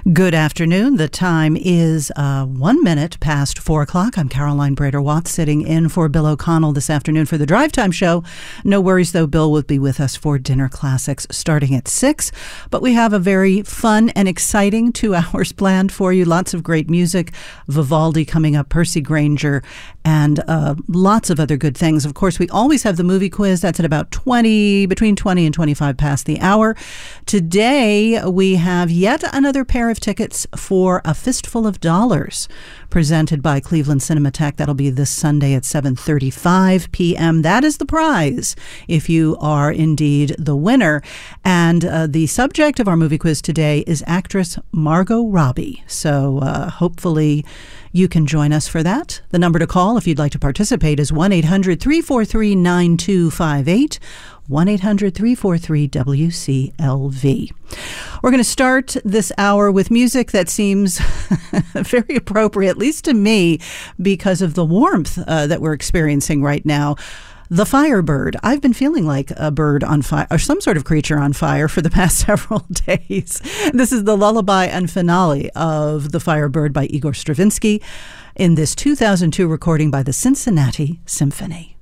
Good afternoon. The time is 1 minute past 4 o'clock. I'm Caroline Brader-Watts, sitting in for Bill O'Connell this afternoon for the Drive Time Show. No worries, though. Bill will be with us for Dinner Classics starting at 6. But we have a very fun and exciting 2 hours planned for you. Lots of great music. Vivaldi coming up, Percy Grainger, and lots of other good things. Of course, we always have the movie quiz. That's at about between 20 and 25 past the hour. Today, we have yet another pair of tickets for A Fistful of Dollars, presented by Cleveland Cinematheque. That'll be this Sunday at 7:35 p.m. That is the prize, if you are indeed the winner. And the subject of our movie quiz today is actress Margot Robbie. So hopefully you can join us for that. The number to call if you'd like to participate is 1-800-343-9258. 1-800-343-WCLV. We're going to start this hour with music that seems very appropriate, at least to me, because of the warmth that we're experiencing right now. The Firebird. I've been feeling like a bird on fire, or some sort of creature on fire, for the past several days. This is the lullaby and finale of The Firebird by Igor Stravinsky in this 2002 recording by the Cincinnati Symphony.